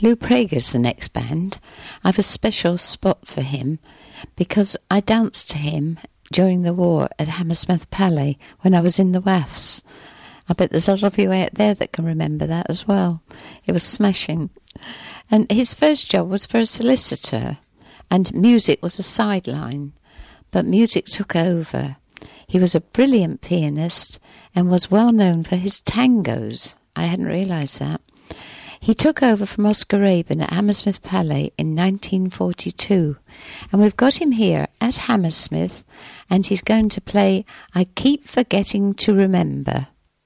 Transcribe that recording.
Lou Prager's the next band. I have a special spot for him because I danced to him during the war at Hammersmith Palais when I was in the WAFs. I bet there's a lot of you out there that can remember that as well. It was smashing. And his first job was for a solicitor, and music was a sideline, but music took over. He was a brilliant pianist and was well known for his tangos. I hadn't realised that. He took over from Oscar Rabin at Hammersmith Palais in 1942, and we've got him here at Hammersmith, and he's going to play I Keep Forgetting to Remember.